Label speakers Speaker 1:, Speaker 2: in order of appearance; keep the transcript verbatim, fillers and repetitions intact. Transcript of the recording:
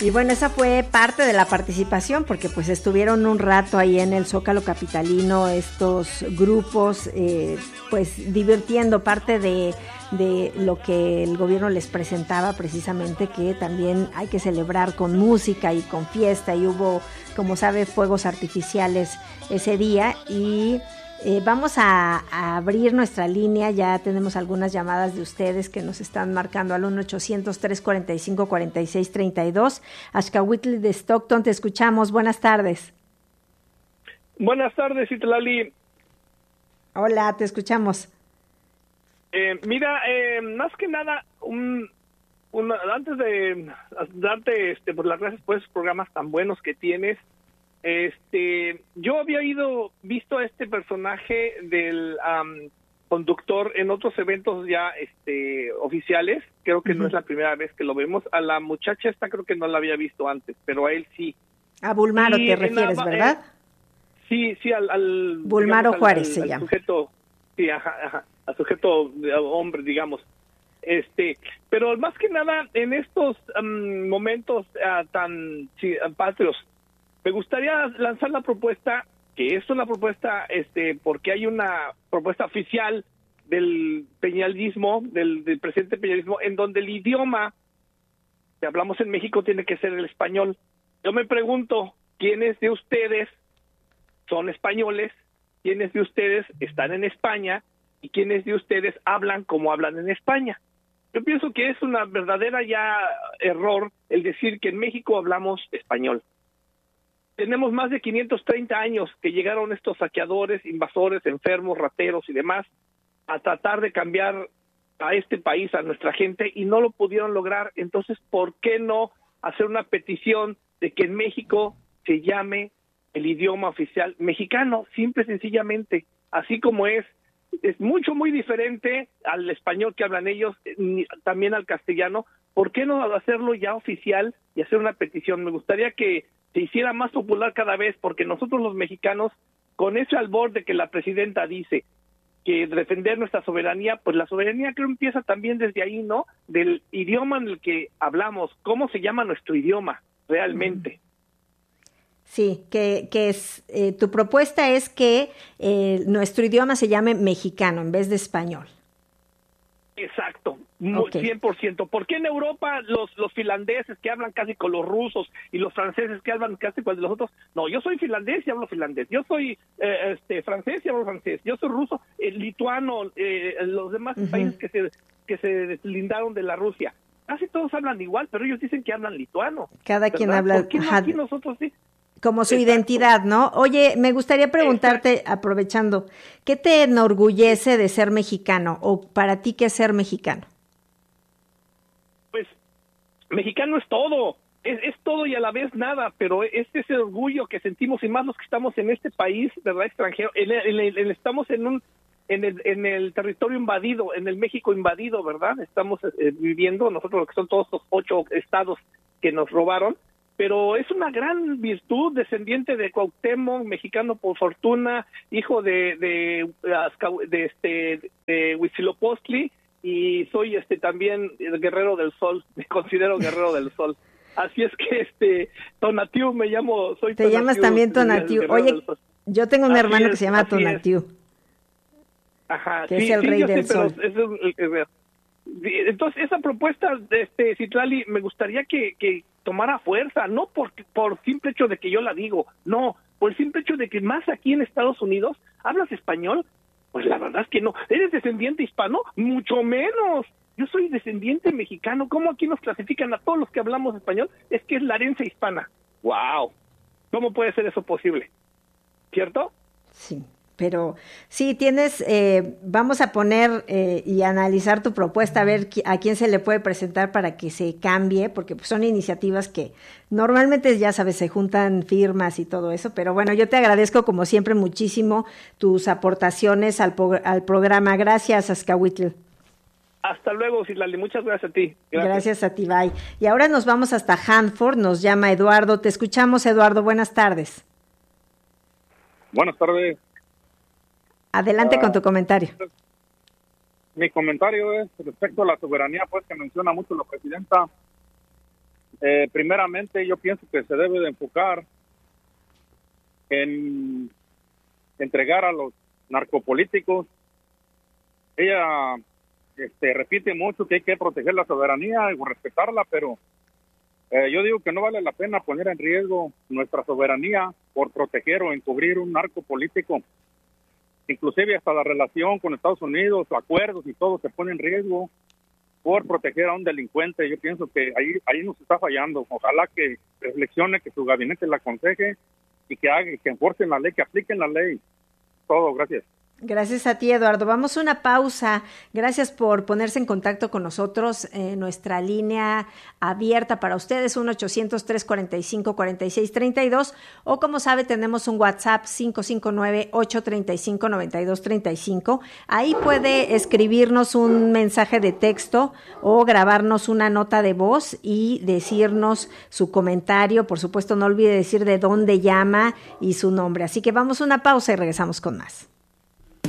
Speaker 1: Y bueno, esa fue parte de la participación, porque pues estuvieron un rato ahí en el Zócalo capitalino estos grupos, eh, pues divirtiendo, parte de, de lo que el gobierno les presentaba precisamente, que también hay que celebrar con música y con fiesta, y hubo, como sabe, fuegos artificiales ese día. Y Eh, vamos a, a abrir nuestra línea, ya tenemos algunas llamadas de ustedes que nos están marcando al uno ochocientos, tres cuarenta y cinco, cuarenta y seis treinta y dos. Axcahuitl de Stockton, te escuchamos, buenas tardes.
Speaker 2: Buenas tardes, Citlali.
Speaker 1: Hola, te escuchamos.
Speaker 2: Eh, mira, eh, más que nada, un, un, antes de darte este, por las gracias por esos programas tan buenos que tienes, Este, yo había ido, visto a este personaje del um, conductor en otros eventos ya este, oficiales. Creo que uh-huh. no es la primera vez que lo vemos. A la muchacha esta creo que no la había visto antes, pero a él sí.
Speaker 1: A Bulmaro y te refieres, la, ¿verdad?
Speaker 2: Eh, sí, sí, al... al
Speaker 1: Bulmaro
Speaker 2: digamos,
Speaker 1: Juárez
Speaker 2: al,
Speaker 1: se
Speaker 2: al,
Speaker 1: llama.
Speaker 2: Al sujeto, sí, ajá, ajá, al sujeto hombre, digamos. Este, pero más que nada, en estos um, momentos uh, tan sí, patrios, me gustaría lanzar la propuesta, que es una propuesta, este, porque hay una propuesta oficial del peñalismo, del, del presidente peñalismo, en donde el idioma que hablamos en México tiene que ser el español. Yo me pregunto, ¿quiénes de ustedes son españoles? ¿Quiénes de ustedes están en España? ¿Y quiénes de ustedes hablan como hablan en España? Yo pienso que es una verdadera ya error el decir que en México hablamos español. Tenemos más de quinientos treinta años que llegaron estos saqueadores, invasores, enfermos, rateros y demás a tratar de cambiar a este país, a nuestra gente, y no lo pudieron lograr. Entonces, ¿por qué no hacer una petición de que en México se llame el idioma oficial mexicano? Simple y sencillamente, así como es. Es mucho, muy diferente al español que hablan ellos, también al castellano. ¿Por qué no hacerlo ya oficial y hacer una petición? Me gustaría que se hiciera más popular cada vez, porque nosotros los mexicanos, con ese albor de que la presidenta dice que defender nuestra soberanía, pues la soberanía creo empieza también desde ahí, ¿no? Del idioma en el que hablamos, cómo se llama nuestro idioma realmente.
Speaker 1: Sí, que, que es, eh, tu propuesta es que eh, nuestro idioma se llame mexicano en vez de español.
Speaker 2: Exacto,
Speaker 1: okay.
Speaker 2: cien por ciento. ¿Por qué en Europa los los finlandeses que hablan casi con los rusos y los franceses que hablan casi con los otros? No, yo soy finlandés y hablo finlandés. Yo soy eh, este francés y hablo francés. Yo soy ruso, eh, lituano, eh, los demás uh-huh. países que se que se deslindaron de la Rusia. Casi todos hablan igual, pero ellos dicen que hablan lituano.
Speaker 1: Cada
Speaker 2: ¿verdad?
Speaker 1: quien habla.
Speaker 2: ¿Por qué no aquí nosotros sí?
Speaker 1: Como su
Speaker 2: Exacto.
Speaker 1: identidad, ¿no? Oye, me gustaría preguntarte, Exacto. aprovechando, ¿qué te enorgullece de ser mexicano? ¿O para ti qué es ser mexicano?
Speaker 2: Pues, mexicano es todo, es, es todo y a la vez nada, pero es ese orgullo que sentimos, y más los que estamos en este país, ¿verdad?, extranjero, en el, en el, en el, estamos en un en el, en el territorio invadido, en el México invadido, ¿verdad? Estamos eh, viviendo, nosotros lo que son todos estos ocho estados que nos robaron, pero es una gran virtud, descendiente de Cuauhtémoc, mexicano por fortuna, hijo de de, de, de este de Huitzilopochtli, y soy este también el guerrero del sol, me considero guerrero del sol. Así es que este Tonatiuh me llamo, soy
Speaker 1: Te Tonatiuh, llamas también Tonatiuh. Oye, yo tengo un así hermano es, que se llama Tonatiuh.
Speaker 2: Es. Ajá,
Speaker 1: que
Speaker 2: sí,
Speaker 1: es el
Speaker 2: sí,
Speaker 1: rey del
Speaker 2: sé,
Speaker 1: sol.
Speaker 2: Pero es el, el, entonces esa propuesta de este Citlali me gustaría que, que tomara fuerza, no por por simple hecho de que yo la digo, no, por el simple hecho de que más aquí en Estados Unidos hablas español. Pues la verdad es que no. ¿Eres descendiente hispano? Mucho menos. Yo soy descendiente mexicano. ¿Cómo aquí nos clasifican a todos los que hablamos español? Es que es la herencia hispana. ¡Wow! ¿Cómo puede ser eso posible? ¿Cierto?
Speaker 1: Sí. Pero sí, tienes, eh, vamos a poner eh, y analizar tu propuesta, a ver a quién se le puede presentar para que se cambie, porque pues, son iniciativas que normalmente, ya sabes, se juntan firmas y todo eso, pero bueno, yo te agradezco como siempre muchísimo tus aportaciones al, al programa. Gracias, Axcahuitl.
Speaker 2: Hasta luego, Citlali, muchas gracias a ti.
Speaker 1: Gracias. Gracias a ti, bye. Y ahora nos vamos hasta Hanford, nos llama Eduardo. Te escuchamos, Eduardo, buenas tardes.
Speaker 3: Buenas tardes.
Speaker 1: Adelante uh, con tu comentario.
Speaker 3: Mi comentario es respecto a la soberanía, pues que menciona mucho la presidenta. Eh, primeramente, yo pienso que se debe de enfocar en entregar a los narcopolíticos. Ella este, repite mucho que hay que proteger la soberanía y respetarla, pero eh, yo digo que no vale la pena poner en riesgo nuestra soberanía por proteger o encubrir un narcopolítico. Inclusive hasta la relación con Estados Unidos, acuerdos y todo se pone en riesgo por proteger a un delincuente. Yo pienso que ahí ahí nos está fallando. Ojalá que reflexione, que su gabinete la aconseje y que haga, que enforcen la ley, que apliquen la ley. Todo, gracias.
Speaker 1: Gracias a ti, Eduardo. Vamos a una pausa. Gracias por ponerse en contacto con nosotros. Eh, nuestra línea abierta para ustedes, uno ochocientos, trescientos cuarenta y cinco, cuarenta y seis treinta y dos, o como sabe, tenemos un WhatsApp cinco cinco nueve, ocho treinta y cinco, noventa y dos treinta y cinco. Ahí puede escribirnos un mensaje de texto o grabarnos una nota de voz y decirnos su comentario. Por supuesto, no olvide decir de dónde llama y su nombre. Así que vamos a una pausa y regresamos con más.